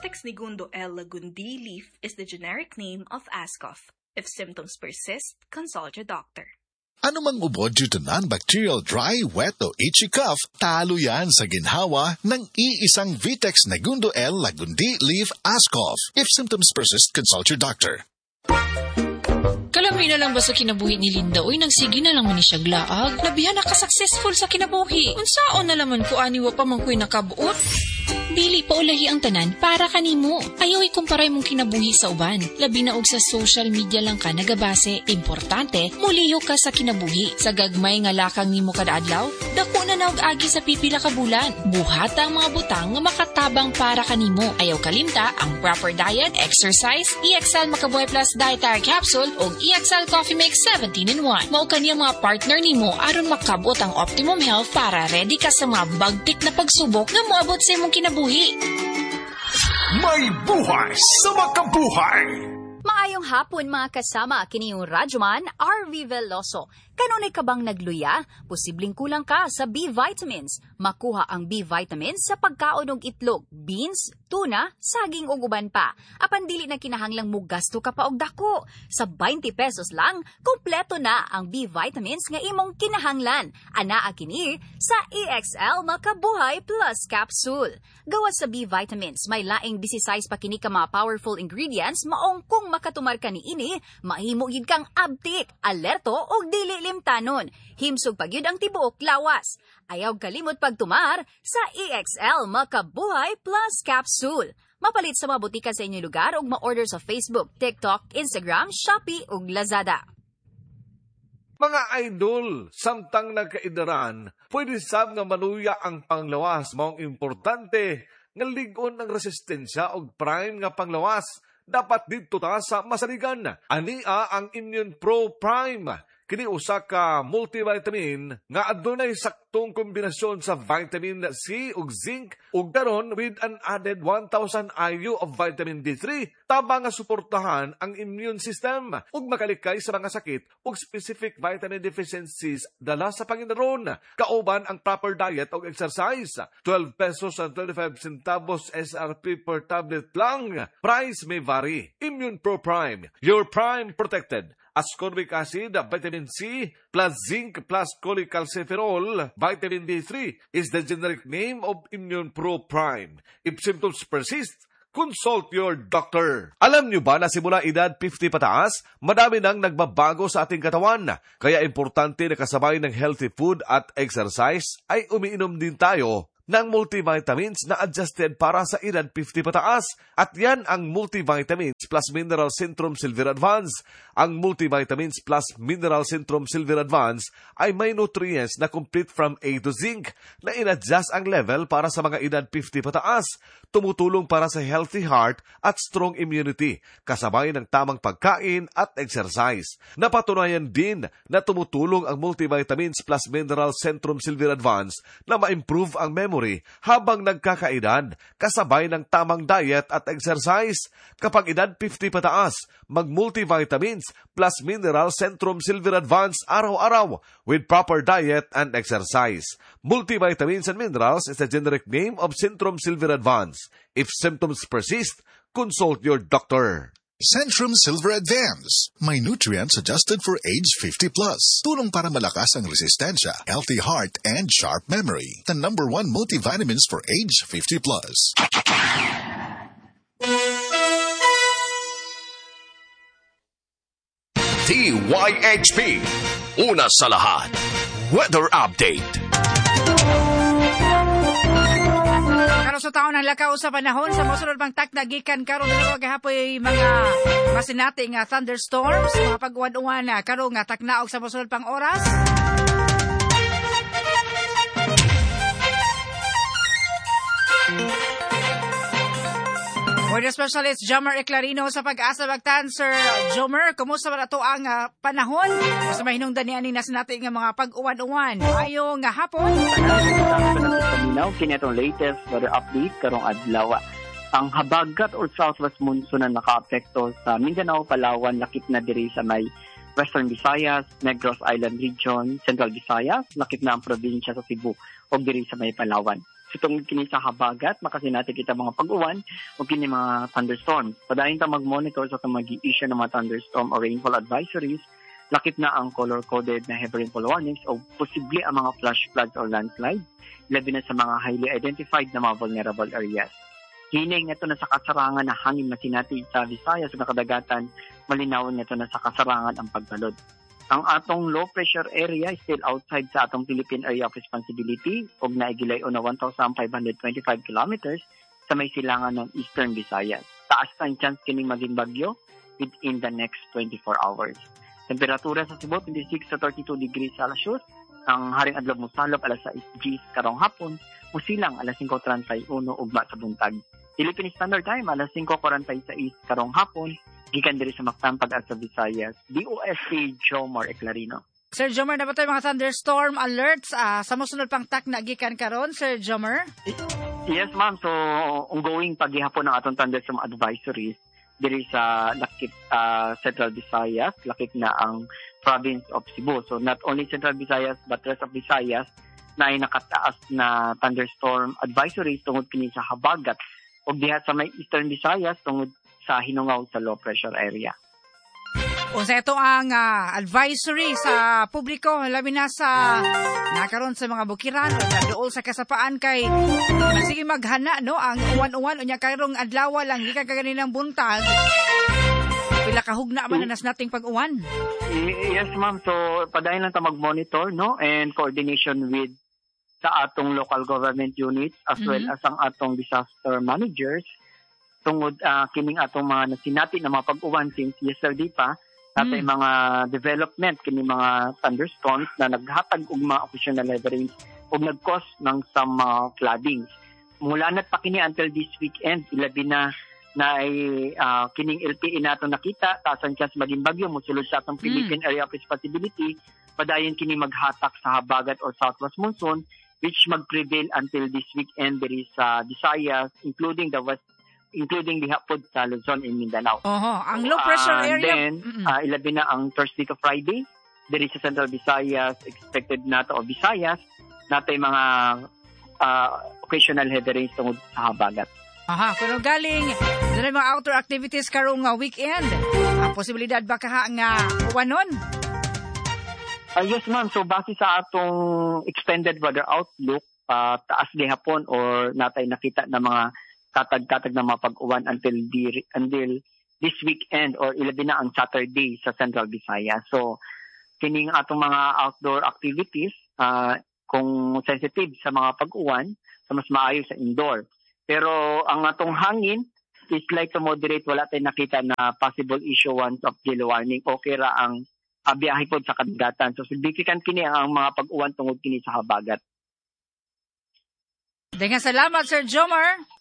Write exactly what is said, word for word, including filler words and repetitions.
Vitex Negundo L. lagundi leaf is the generic name of Ascof. If symptoms persist, consult your doctor. Ano mang ubod due to non-bacterial dry, wet o itchy cough, talo yan sa ginhawa ng iisang Vitex Negundo L. lagundi leaf Ascof. If symptoms persist, consult your doctor. Kalamay na lang ba sa kinabuhi ni Linda? Uy, nagsige na lang man ni siya glaag. Nabihan na ka-successful sa kinabuhi. Unsaon na laman ko aniwa pa man ko'y nakabuot. Dili pa ulahi ang tanan para kanimo. Ayaw ikumparay mong kinabuhi sa uban. Labi na og sa social media lang ka nagabase. Importante, muliyo ka sa kinabuhi. Sa gagmay nga lakang nimo kada adlaw, dako na naog agi sa pipila ka bulan. Buhata ang mga butang nga makatabang para kanimo. Ayaw kalimta ang proper diet, exercise, E X L Makabuhay Plus Dietary Capsule o E X L Coffee Mix seventeen in one. Mao kaniyang mga partner nimo aron makabot ang optimum health para ready ka sa mga bagtik na pagsubok nga moabot sa imong kinabuhi. May buhay sa makabuhay! Maayong hapon mga kasama, kini yung Radyoman R V Veloso. Kanunay ka bang nagluya? Posibleng kulang ka sa B vitamins. Makuha ang B vitamins sa pagkaon og itlog, beans, tuna, saging ug uban pa. Apan dili na kinahanglang mo gasto ka pa og dako. Sa twenty pesos lang, kompleto na ang B vitamins nga imong kinahanglan. Anaa kini sa E X L Makabuhay Plus Capsule. Gawas sa B vitamins, may laing sixteen pa kini ka mga powerful ingredients maong kung makatumar ka ni ini, mahimo gid kang abtik, alerto og dili limtanon. Himsog pagyud ang tibuok lawas. Ayaw kalimot pagtumar sa E X L Makabuhay Plus Capsule. Mapalit sa mga butika sa inyong lugar ug ma-order sa Facebook, TikTok, Instagram, Shopee ug Lazada. Mga idol, samtang nagkaidaran, pwede sab nga maluya ang panglawas. Maong importante nga ligon ang resistensya og prime nga panglawas. Dapat dito ta sa masaligan. Ania ang Immune Pro Prime. Kini usa ka multivitamin nga adunay saktong kombinasyon sa vitamin C ug zinc ug daron with an added one thousand I U of vitamin D three tabang nga suportahan ang immune system ug makalikay sa mga sakit ug specific vitamin deficiencies dala sa panginaron. Kauban ang proper diet ug exercise. twelve pesos and twenty-five centavos S R P per tablet lang. Price may vary. Immune Pro Prime, your prime protected. Ascorbic acid, vitamin C, plus zinc, plus cholecalciferol, vitamin D three is the generic name of Immune Pro Prime. If symptoms persist, consult your doctor. Alam niyo ba na simula edad fifty pataas, madami nang nagbabago sa ating katawan. Kaya importante na kasabay ng healthy food at exercise ay umiinom din tayo ng multivitamins na adjusted para sa edad fifty pataas. At yan ang Multivitamins Plus Mineral Centrum Silver Advance. Ang Multivitamins Plus Mineral Centrum Silver Advance ay may nutrients na complete from A to zinc na in-adjust ang level para sa mga edad fifty pataas. Tumutulong para sa healthy heart at strong immunity, kasabay ng tamang pagkain at exercise. Napatunayan din na tumutulong ang Multivitamins Plus Mineral Centrum Silver Advance na ma-improve ang memory habang nagkakaedad, kasabay ng tamang diet at exercise. Kapag edad fifty pataas, mag-multivitamins plus mineral Centrum Silver Advance araw-araw with proper diet and exercise. Multivitamins and minerals is the generic name of Centrum Silver Advance. If symptoms persist, consult your doctor. Centrum Silver Advance. May nutrients adjusted for age fifty plus. Tulong para malakas ang resistensya, healthy heart, and sharp memory. The number one multivitamins for age fifty plus. D Y H P. Una sa lahat. Weather Update. Karon sa taon ang lakaw sa panahon sa mosunod pang takda gikan karon dalawa gahapoy mga masinati nga thunderstorms, mga pag-uwan-uwan na karon nga taknaog sa mosunod pang oras. Weather specialist Jomer Eclarino sa Pag-asa Bagtan. Sir Jomer, kumusta ba ito ang uh, panahon? Mas mahinungdan niya ni nasinati nga mga pag-uwan-uwan. Ayong nga hapon. Paminaw, kini itong latest weather update karong adlaw. Ang habagat or southwest monsoon na naka-apekto sa Mindanao, Palawan, lakip na diri sa may Western Visayas, Negros Island Region, Central Visayas, lakip na ang probinsya sa Cebu o diri sa may Palawan. So tungod kini sa habagat, makasinati kita mga pag-uwan o kini mga thunderstorms. Padayon ta mag-monitor sa so mag-i-issue ng mga thunderstorm o rainfall advisories, lakip na ang color-coded na heavy rainfall warnings o posible ang mga flash floods or landslides, labi na sa mga highly identified na mga vulnerable areas. Hining ito na sa kasarangan na hangin masinati sa Visayas o nakadagatan, malinawin ito na sa kasarangan ang pagbalod. Ang atong low pressure area is still outside sa atong Philippine Area of Responsibility ug naigilay na one thousand five hundred twenty-five kilometers sa may silangan ng Eastern Visayas. Taas ang chance kining maging bagyo within the next twenty-four hours. Temperatura sa Cebu twenty-six to thirty-two degrees Celsius. Ang haring adlaw mosalop alas sais G karong hapon, musilang alas five thirty-one ugma sa buntag. Philippine Standard Time alas five forty-six karong hapon, gikan diri sa Mactan pag sa Visayas. D O S C Jomar Eclarino. Sir Jomer, na ba tayo mga thunderstorm alerts uh, sa musunod pang takna gikan karon, Sir Jomer? Yes, ma'am. So, ongoing paghihapon ng atong thunderstorm advisories diri sa lakip uh, Central Visayas, lakip na ang province of Cebu. So, not only Central Visayas but rest of Visayas na ay nakataas na thunderstorm advisories tungod kini sa habagat o diha sa may Eastern Visayas tungod sa hinungaw sa low pressure area. O sa ito ang uh, advisory sa publiko, labi na sa nakaroon sa mga bukiran o dool sa kasapaan kay sige maghana no ang uwan-uwan o niya karong adlaw lang gikan kaganinang buntag. Pila kahugna man nas nating pag-uwan. Yes, ma'am. So padayon lang ta mag-monitor no and coordination with sa atong local government units as mm-hmm. well as ang atong disaster managers tungod uh, kining atong mga nasinati na mga pag-uwan since yesterday pa. Natay mm. mga development kini mga thunderstorms na naghatag og mga occasional heavy rains o nag-cause ng some uh, floodings. Mula na pa kini until this weekend, ilabi na na ay uh, kining L P A nato nakita, tasan chance maging bagyo mosulod sa atong Philippine mm. Area of Responsibility, padayon kini maghatak sa habagat or southwest monsoon which mag-prevail until this weekend diri sa Visayas, including the west including the hapod sa Luzon and Mindanao. Oho, ang low pressure uh, area. Then, uh, ilabi na ang Thursday to Friday, diri sa Central Visayas, expected na to o Visayas, natay mga uh, occasional heavy rains tungod sa habagat. Aha, pero galing, doon mga outdoor activities karong uh, weekend. Ang posibilidad ba kaha nga uwanon? Uh, yes, ma'am. So, base sa atong extended weather outlook, uh, taas gihapon or natay nakita na mga katag-katag na mga pag-uwan until, di, until this weekend or ilabi na ang Saturday sa Central Visayas. So, kining atong mga outdoor activities, uh, kung sensitive sa mga pag-uwan, so mas maayo sa indoor. Pero ang atong hangin is light to moderate, wala tayong nakita na possible issuance of gale warning. Okay ra ang uh, biyahe po sa kadagatan. So, significant kini ang mga pag-uwan tungod kini sa habagat. Dengan salamat, Sir Jomar.